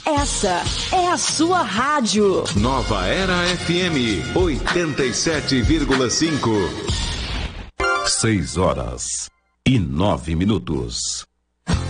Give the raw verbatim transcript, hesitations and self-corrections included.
Essa é a sua rádio. Nova Era F M, oitenta e sete vírgula cinco. Seis horas e nove minutos.